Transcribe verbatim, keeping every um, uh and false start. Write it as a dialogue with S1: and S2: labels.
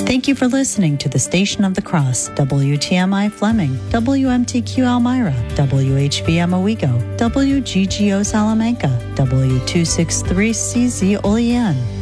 S1: Thank you for listening to the Station of the Cross, W T M I Fleming, W M T Q Elmira, W H B M Owego, W G G O Salamanca, W two sixty-three C Z Olean.